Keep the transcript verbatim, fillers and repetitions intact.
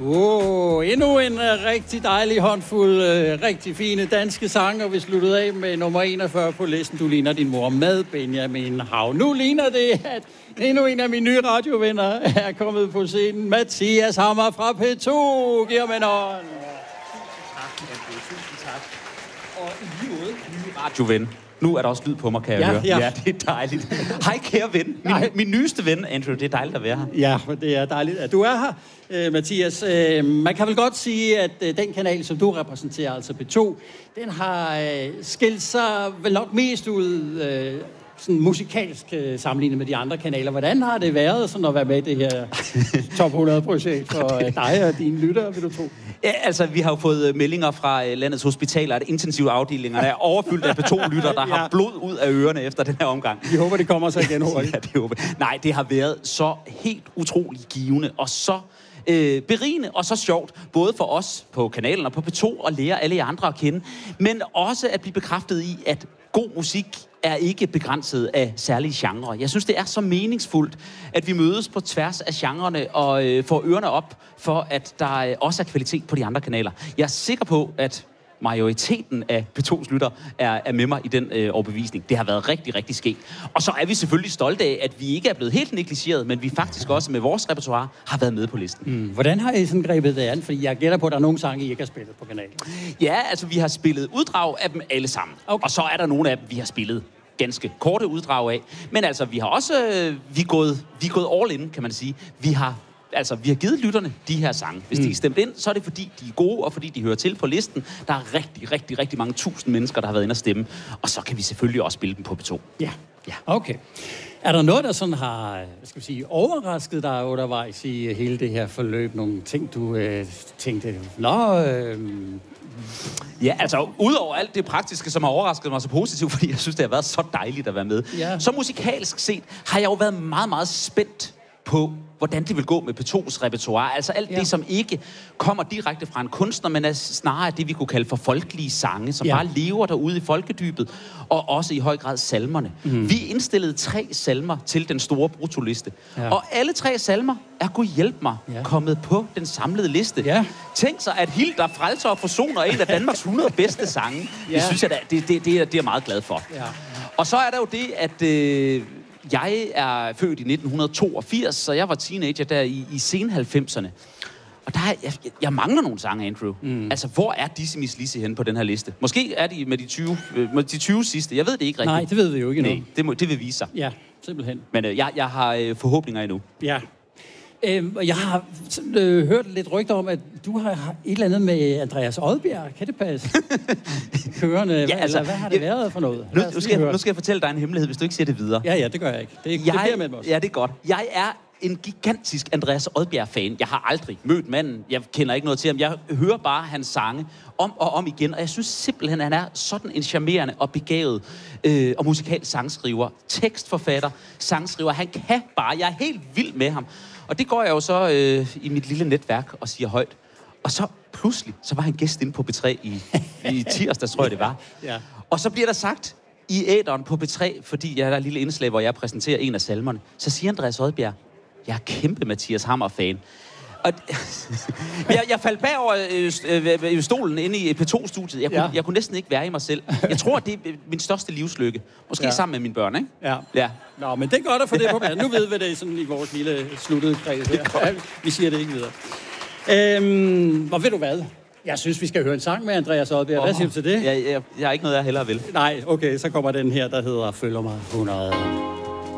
Åh, oh, endnu en uh, rigtig dejlig håndfuld, uh, rigtig fine danske sange, og vi sluttede af med nummer enogfyrre på listen. Du ligner din mor med Benjamin Hav. Nu ligner det, at endnu en af mine nye radiovenner er kommet på scenen. Mathias Hammer fra P to. Giv ham en hånd. Tusind tak. Og i lige måde, nye radioven. Nu er der også lyd på mig, kan jeg ja, høre. Ja. ja, det er dejligt. Hej, kære ven. Min, min nyeste ven, Andrew. Det er dejligt at være her. Ja, det er dejligt, at du er her, øh, Mathias. Øh, man kan vel godt sige, at øh, den kanal, som du repræsenterer, altså P to, den har øh, skilt sig vel nok mest ud øh, sådan musikalsk øh, sammenlignet med de andre kanaler. Hvordan har det været sådan at være med i det her top hundrede-projekt for øh, dig og dine lyttere, vil du tro? Ja, altså, vi har jo fået meldinger fra uh, landets hospitaler, at intensive afdelinger er overfyldt af P to-lyttere, der ja. har blod ud af ørerne efter den her omgang. Vi håber, det kommer sig igen hurtigt. Ja, det håber. Nej, det har været så helt utroligt givende, og så øh, berigende og så sjovt, både for os på kanalen og på P to, at lære alle jer andre at kende, men også at blive bekræftet i, at god musik er ikke begrænset af særlige genrer. Jeg synes, det er så meningsfuldt, at vi mødes på tværs af genrerne og øh, får ørerne op for, at der øh, også er kvalitet på de andre kanaler. Jeg er sikker på, at majoriteten af P to's lytter er, er med mig i den øh, overbevisning. Det har været rigtig, rigtig sket. Og så er vi selvfølgelig stolte af, at vi ikke er blevet helt negligeret, men vi faktisk også med vores repertoire har været med på listen. Mm. Hvordan har I sådan grebet det an? Fordi jeg gætter på, at der er nogle sange, I ikke har spillet på kanalen. Ja, altså vi har spillet uddrag af dem alle sammen. Okay. Og så er der nogle af dem, vi har spillet ganske korte uddrag af. Men altså, vi har også øh, vi er gået, vi er gået all in, kan man sige. Vi har Altså, vi har givet lytterne de her sange. Hvis mm. de er stemt ind, så er det fordi, de er gode, og fordi de hører til på listen. Der er rigtig, rigtig, rigtig mange tusind mennesker, der har været inde og stemme. Og så kan vi selvfølgelig også spille dem på P to. Ja, ja. Okay. Er der noget, der sådan har, hvad skal vi sige, overrasket dig undervejs i hele det her forløb? Nogle ting, du øh, tænkte, nå... Øh... Ja, altså, udover alt det praktiske, som har overrasket mig så positivt, fordi jeg synes, det har været så dejligt at være med. Ja. Så musikalsk set har jeg jo været meget, meget spændt på, hvordan det vil gå med P to's repertoire. Altså alt ja. det, som ikke kommer direkte fra en kunstner, men er snarere det, vi kunne kalde for folkelige sange, som ja. bare lever derude i folkedybet, og også i høj grad salmerne. Mm. Vi indstillede tre salmer til den store brutoliste. Ja. Og alle tre salmer er, Gud hjælp mig, ja. kommet på den samlede liste. Ja. Tænk sig, at Hilda frelser og forsoner en af Danmarks hundrede bedste sange. Ja. Det synes jeg, det, det, det, er, det er jeg meget glad for. Ja. Og så er der jo det, at... Øh, Jeg er født i nitten toogfirs, så jeg var teenager der i, i sen halvfemserne. Og der er, jeg, jeg mangler nogle sange, Andrew. Mm. Altså, hvor er Dizzy Miss Lizzy henne på den her liste? Måske er de med de tyve, med de tyve sidste. Jeg ved det ikke rigtigt. Nej, det ved vi jo ikke endnu. Nej, det, må, det vil vise sig. Ja, simpelthen. Men øh, jeg, jeg har øh, forhåbninger endnu. Ja. Øhm, jeg har øh, hørt lidt rygter om, at du har et eller andet med Andreas Odbjerg. Kan det passe? Kørende, ja, altså, hvad, hvad har det jeg, været for noget? Nu, nu, skal jeg, nu skal jeg fortælle dig en hemmelighed, hvis du ikke siger det videre. Ja, ja, det gør jeg ikke. Det, jeg, det bliver med mig også. Ja, det er godt. Jeg er en gigantisk Andreas Odbjerg-fan. Jeg har aldrig mødt manden. Jeg kender ikke noget til ham. Jeg hører bare hans sange om og om igen, og jeg synes simpelthen, at han er sådan en charmerende og begavet øh, og musikal sangskriver, tekstforfatter, sangskriver. Han kan bare. Jeg er helt vild med ham. Og det går jeg jo så øh, i mit lille netværk og siger højt. Og så pludselig, så var han gæst inde på P tre i, i tirsdag, tror jeg det var. Ja. Og så bliver der sagt i æteren på P tre, fordi jeg er der et lille indslag, hvor jeg præsenterer en af salmerne, så siger Andreas Odbjerg, jeg er kæmpe Mathias Hammer-fan. Og jeg, jeg faldt bagover øh, øh, stolen inde i P to-studiet. Jeg kunne, ja. jeg kunne næsten ikke være i mig selv. Jeg tror, det er min største livslykke. Måske ja. sammen med mine børn, ikke? Ja. ja. Nå, men det er godt at få det på plads. Nu ved vi det sådan i vores lille sluttede kreds her. Ja, vi siger det ikke videre. Øhm, hvor ved du hvad? Jeg synes, vi skal høre en sang med Andreas Odbjerg. Hvad siger du til det? Jeg, jeg, jeg har ikke noget, jeg hellere vil. Nej, okay, så kommer den her, der hedder Følger mig hundrede.